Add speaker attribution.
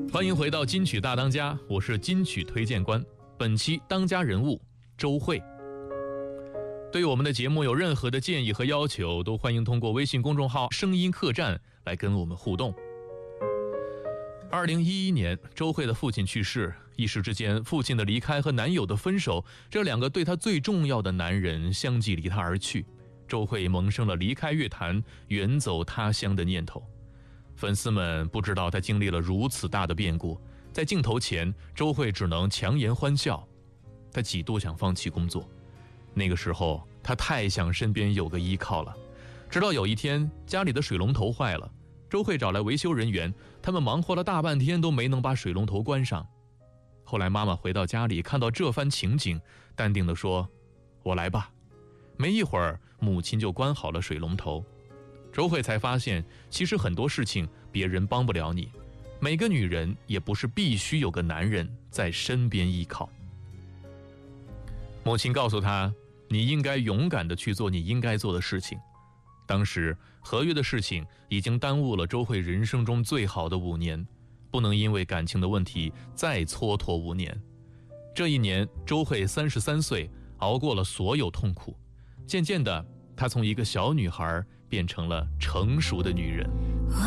Speaker 1: 欢迎回到金曲大当家，我是金曲推荐官。本期当家人物周蕙。对我们的节目有任何的建议和要求，都欢迎通过微信公众号声音客栈来跟我们互动。2011年，周蕙的父亲去世，一时之间，父亲的离开和男友的分手，这两个对她最重要的男人相继离她而去，周蕙萌生了离开乐坛远走他乡的念头。粉丝们不知道她经历了如此大的变故，在镜头前，周蕙只能强颜欢笑。她几度想放弃工作，那个时候她太想身边有个依靠了。直到有一天，家里的水龙头坏了，周蕙找来维修人员，他们忙活了大半天都没能把水龙头关上。后来妈妈回到家里，看到这番情景，淡定地说：“我来吧。”没一会儿，母亲就关好了水龙头。周蕙才发现，其实很多事情别人帮不了你，每个女人也不是必须有个男人在身边依靠。母亲告诉她，你应该勇敢地去做你应该做的事情。当时合约的事情已经耽误了周蕙人生中最好的5年，不能因为感情的问题再蹉跎5年。这一年，周蕙33岁，熬过了所有痛苦，渐渐的，她从一个小女孩变成了成熟的女人。